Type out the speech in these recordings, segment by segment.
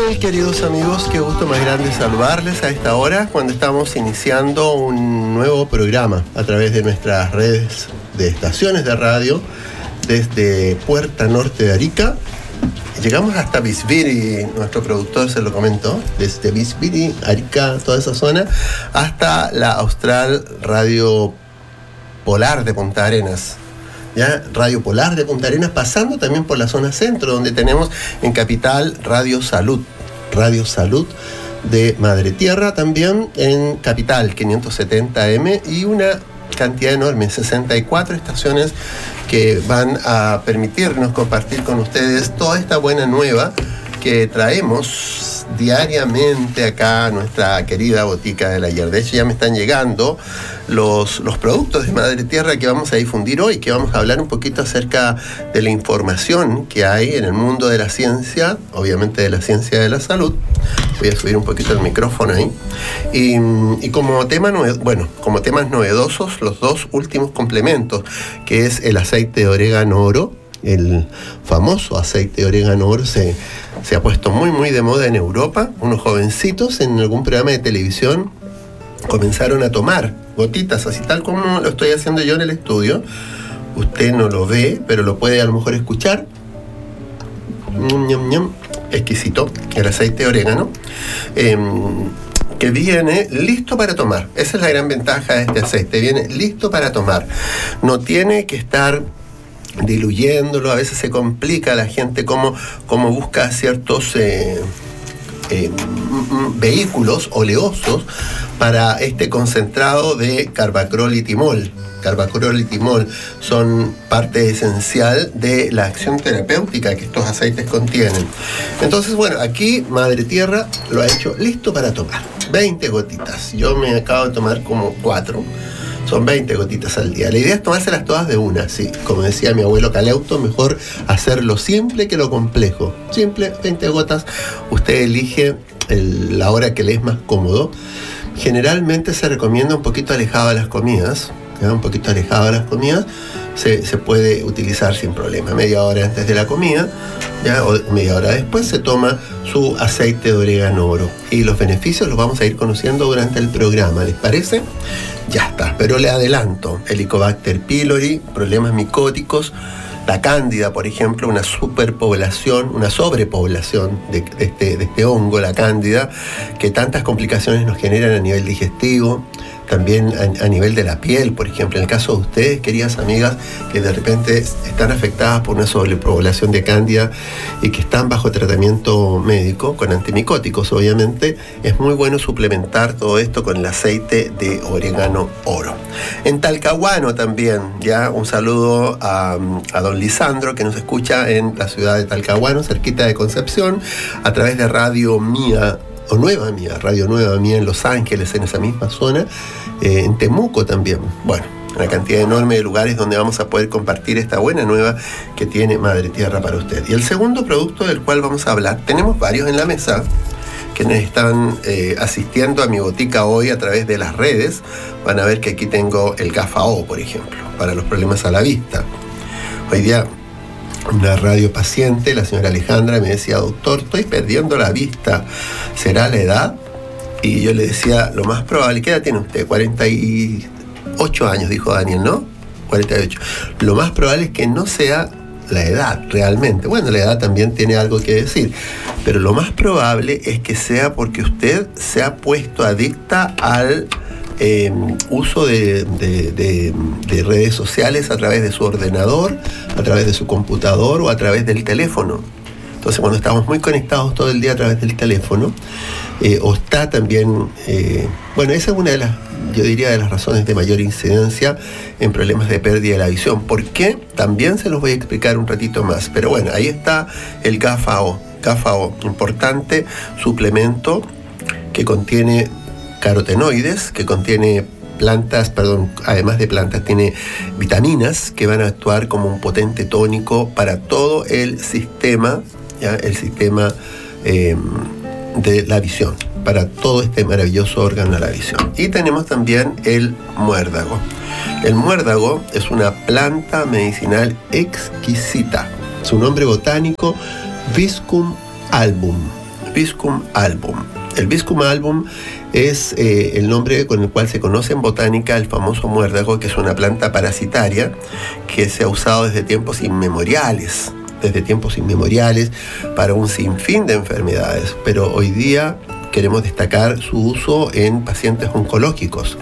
tal, queridos amigos? Qué gusto más grande saludarles a esta hora cuando estamos iniciando un nuevo programa a través de nuestras redes de estaciones de radio desde Puerta Norte de Arica. Llegamos hasta Bisbiri, nuestro productor se lo comentó, desde Bisbiri, Arica, toda esa zona, hasta la Austral Radio Polar de Punta Arenas. ¿Ya? Radio Polar de Punta Arenas, pasando también por la zona centro, donde tenemos en Capital Radio Salud de Madre Tierra, también en Capital 570M, y una cantidad enorme, 64 estaciones que van a permitirnos compartir con ustedes toda esta buena nueva que traemos diariamente acá a nuestra querida botica del ayer. De hecho, ya me están llegando los productos de Madre Tierra que vamos a difundir hoy, que vamos a hablar un poquito acerca de la información que hay en el mundo de la ciencia, obviamente de la ciencia de la salud. Voy a subir un poquito el micrófono ahí. Y como temas novedosos, los dos últimos complementos, que es el aceite de orégano oro. El famoso aceite de orégano oro se ha puesto muy muy de moda en Europa. Unos jovencitos en algún programa de televisión comenzaron a tomar gotitas, así tal como lo estoy haciendo yo en el estudio. Usted no lo ve, pero lo puede a lo mejor escuchar. Exquisito el aceite de orégano, que viene listo para tomar. Esa es la gran ventaja de este aceite, viene listo para tomar. No tiene que estar diluyéndolo. A veces se complica la gente cómo busca ciertos vehículos oleosos para este concentrado de carbacrol y timol. Carbacrol y timol son parte esencial de la acción terapéutica que estos aceites contienen. Entonces, bueno, aquí Madre Tierra lo ha hecho listo para tomar. 20 gotitas. Yo me acabo de tomar como 4. Son 20 gotitas al día. La idea es tomárselas todas de una, sí. Como decía mi abuelo Caleuto, mejor hacerlo simple que lo complejo. Simple, 20 gotas. Usted elige la hora que le es más cómodo. Generalmente se recomienda un poquito alejado de las comidas. ¿Ya? Un poquito alejado de las comidas. Se puede utilizar sin problema. Media hora antes de la comida, ¿ya? O media hora después se toma su aceite de orégano oro. Y los beneficios los vamos a ir conociendo durante el programa. ¿Les parece? Ya está, pero le adelanto: Helicobacter pylori, problemas micóticos, la cándida, por ejemplo, una sobrepoblación de este hongo, la cándida, que tantas complicaciones nos generan a nivel digestivo, también a nivel de la piel, por ejemplo. En el caso de ustedes, queridas amigas, que de repente están afectadas por una sobrepoblación de cándida y que están bajo tratamiento médico, con antimicóticos obviamente, es muy bueno suplementar todo esto con el aceite de orégano oro. En Talcahuano también, ya un saludo a don Lisandro, que nos escucha en la ciudad de Talcahuano, cerquita de Concepción, a través de Radio Mía, o Nueva Mía, Radio Nueva Mía en Los Ángeles, en esa misma zona, en Temuco también. Bueno, una cantidad enorme de lugares donde vamos a poder compartir esta buena nueva que tiene Madre Tierra para usted. Y el segundo producto del cual vamos a hablar, tenemos varios en la mesa, quienes están asistiendo a mi botica hoy a través de las redes, van a ver que aquí tengo el GAFAO, por ejemplo, para los problemas a la vista. Hoy día una radio paciente, la señora Alejandra, me decía: doctor, estoy perdiendo la vista, ¿será la edad? Y yo le decía, lo más probable, ¿qué edad tiene usted? 48 años, dijo Daniel, ¿no? 48. Lo más probable es que no sea la edad realmente. Bueno, la edad también tiene algo que decir, pero lo más probable es que sea porque usted se ha puesto adicta al uso de redes sociales a través de su ordenador, a través de su computador o a través del teléfono. Entonces, cuando estamos muy conectados todo el día a través del teléfono, o está también, esa es una de las, yo diría, de las razones de mayor incidencia en problemas de pérdida de la visión. ¿Por qué? También se los voy a explicar un ratito más. Pero bueno, ahí está el GAFAO, importante suplemento que contiene carotenoides, que contiene además de plantas, tiene vitaminas que van a actuar como un potente tónico para todo el sistema, ¿ya? El sistema de la visión, para todo este maravilloso órgano de la visión. Y tenemos también el muérdago. El muérdago es una planta medicinal exquisita. Su nombre botánico, Viscum album. Biscum album. El Biscum album es el nombre con el cual se conoce en botánica el famoso muérdago, que es una planta parasitaria que se ha usado desde tiempos inmemoriales para un sinfín de enfermedades, pero hoy día queremos destacar su uso en pacientes oncológicos.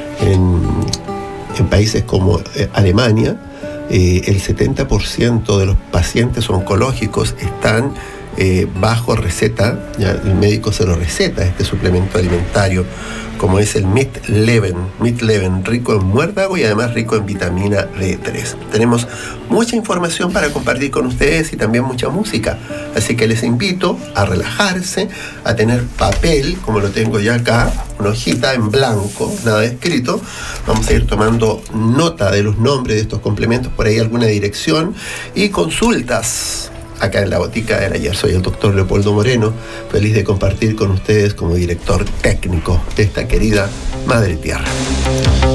En países como Alemania, el 70% de los pacientes oncológicos están bajo receta, ya el médico se lo receta, este suplemento alimentario, como es el Meat-Leven, rico en muérdago y además rico en vitamina D3. Tenemos mucha información para compartir con ustedes y también mucha música, así que les invito a relajarse, a tener papel, como lo tengo ya acá, una hojita en blanco, nada escrito. Vamos a ir tomando nota de los nombres de estos complementos, por ahí alguna dirección y consultas acá en la Botica del Ayer. Soy el doctor Leopoldo Moreno, feliz de compartir con ustedes como director técnico de esta querida Madre Tierra.